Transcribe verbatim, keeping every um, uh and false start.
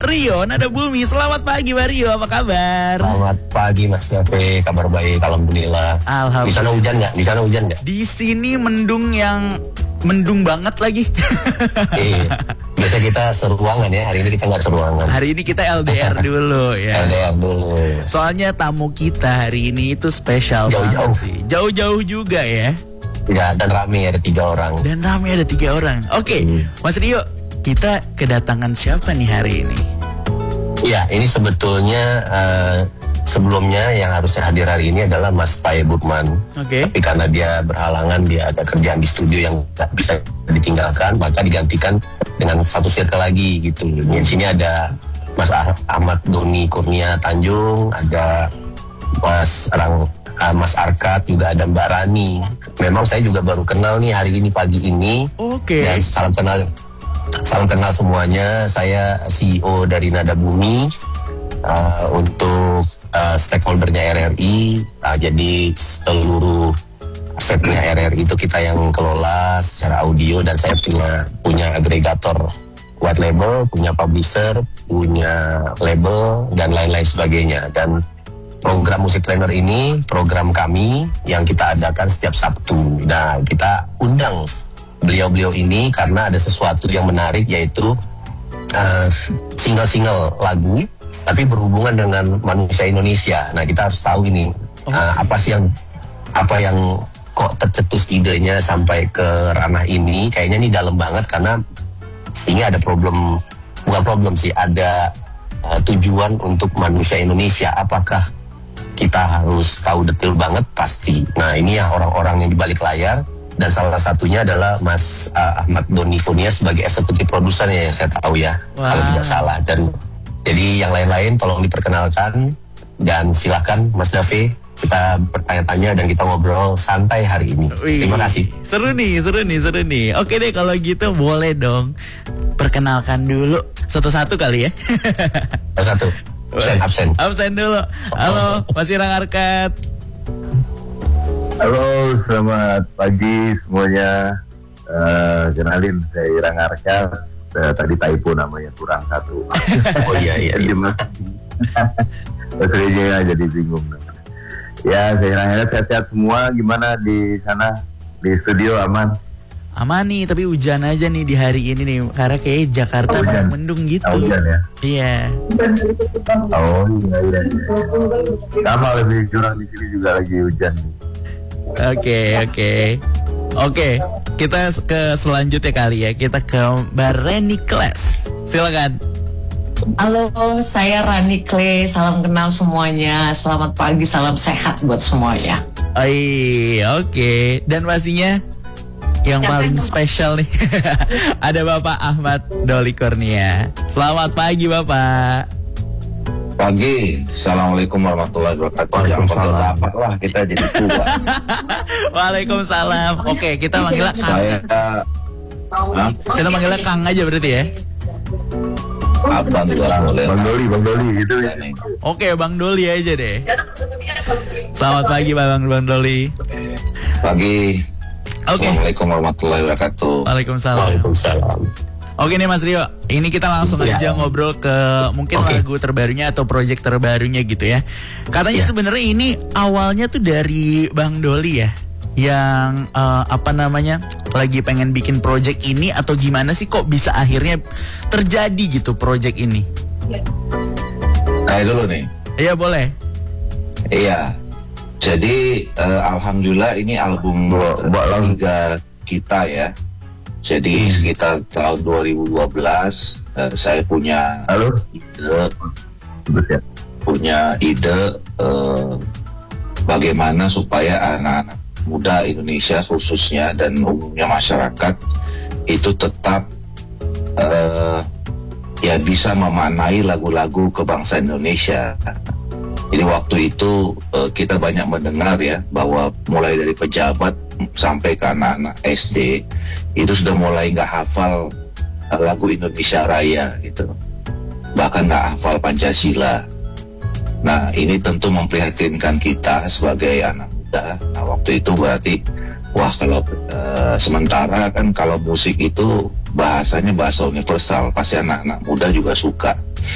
Rio Nada Bumi. Selamat pagi Pak Rio, apa kabar? Selamat pagi Mas David, kabar baik, alhamdulillah. Alhamdulillah. Di sana hujan nggak? Di sana hujan nggak? Di sini mendung yang mendung banget lagi. Eh, biasa kita seruangan ya, hari ini kita nggak seruangan. Hari ini kita L D R dulu ya. L D R dulu. Soalnya tamu kita hari ini itu spesial Jauh-jauh banget sih. Jauh-jauh juga ya. Ya, dan rame ada tiga orang. Dan rame ada tiga orang. Oke, Hmm. Mas Rio, kita kedatangan siapa nih hari ini? Ya, ini sebetulnya uh, sebelumnya yang harusnya hadir hari ini adalah Mas Paye Burman. Oke. Tapi karena dia berhalangan, dia ada kerjaan di studio yang tak bisa ditinggalkan, maka digantikan dengan satu circle lagi gitu. Di sini ada Mas Ah- Ahmad Doni Kurnia Tanjung, ada Mas Rang, uh, Mas Arkat, juga ada Mbak Rani. Memang saya juga baru kenal nih hari ini pagi ini. Oke. Dan salam kenal, salam kenal semuanya. Saya C E O dari Nada Bumi. Uh, untuk uh, stakeholdernya R R I, uh, jadi seluruh asetnya R R I itu kita yang kelola secara audio, dan saya punya punya agregator white label, punya publisher, punya label, dan lain-lain sebagainya. Dan program Musik Trainer ini program kami yang kita adakan setiap Sabtu. Nah, kita undang beliau-beliau ini karena ada sesuatu yang menarik, yaitu uh, single-single lagu tapi berhubungan dengan manusia Indonesia. Nah, kita harus tahu ini Oh. uh, apa sih yang apa yang kok tercetus idenya sampai ke ranah ini. Kayaknya ini dalam banget karena ini ada problem, bukan problem sih, ada uh, tujuan untuk manusia Indonesia. Apakah kita harus tahu detail banget? Pasti. Nah, ini ya orang-orang yang di balik layar, dan salah satunya adalah Mas uh, Ahmad Doni Kurnia sebagai eksekutif produsernya yang saya tahu ya, Wow. kalau tidak salah. Dan jadi yang lain-lain tolong diperkenalkan, dan silakan Mas David, kita bertanya-tanya dan kita ngobrol santai hari ini. Wih, Terima kasih. Seru nih, seru nih, seru nih. Oke deh, kalau gitu boleh dong perkenalkan dulu satu-satu kali ya. Satu, absen, absen. Absen dulu. Halo, Mas Irang Arkat. Halo, selamat pagi semuanya. Uh, kenalin, saya Irang Arkat. Uh, tadi typo namanya, kurang satu. Oh iya, iya, iya. Mas Reja jadi bingung. Ya, saya Irang Arkat, sehat-sehat semua. Gimana di sana? Di studio aman? Aman nih, tapi hujan aja nih di hari ini nih. Karena kayak Jakarta Oh, hujan. mendung gitu. Oh, hujan ya? Iya. Oh iya, iya. Sama, lebih curang di sini juga lagi hujan. Oke, oke. Oke, kita ke selanjutnya kali ya. Kita ke Mbak Reni Kles. Silakan. Halo, saya Rani Kle. Salam kenal semuanya. Selamat pagi, salam sehat buat semuanya. Oi, oke. Dan pastinya yang paling spesial nih ada Bapak Ahmad Doli Kurnia. Selamat pagi Bapak. Pagi, assalamualaikum warahmatullahi wabarakatuh. Waalaikumsalam. Bapak lah, kita jadi tua. Waalaikumsalam. Oke, kita manggilnya Kang. Saya, Hah? Kita manggilnya Kang aja berarti ya. abang juga boleh. Bang Doli, Bang Doli gitu ya. Oke, Bang Doli aja deh. Selamat pagi Bang Bang Doli. Pagi, Oke. assalamualaikum warahmatullahi wabarakatuh. Waalaikumsalam. Waalaikumsalam. Oke nih Mas Rio, ini kita langsung Ya. aja ngobrol ke mungkin Oke. lagu terbarunya atau project terbarunya gitu ya. Katanya Ya. sebenarnya ini awalnya tuh dari Bang Doli ya, yang eh, apa namanya lagi pengen bikin project ini, atau gimana sih kok bisa akhirnya terjadi gitu project ini? Nah dulu nih, Iya boleh. iya. Jadi eh, alhamdulillah ini album Mbak- Mbak Lang. ketiga kita ya. Jadi sekitar tahun dua ribu dua belas eh, saya punya Halo, ide Terus ya. punya ide eh, bagaimana supaya anak-anak muda Indonesia khususnya dan umumnya masyarakat itu tetap eh, ya bisa memaknai lagu-lagu kebangsaan Indonesia. Jadi waktu itu eh, kita banyak mendengar ya bahwa mulai dari pejabat sampai ke anak-anak S D itu sudah mulai nggak hafal eh, lagu Indonesia Raya gitu, bahkan nggak hafal Pancasila. Nah ini tentu memprihatinkan kita sebagai anak muda. Nah waktu itu berarti wah kalau eh, sementara kan kalau musik itu bahasanya bahasa universal, pasti anak-anak muda juga suka.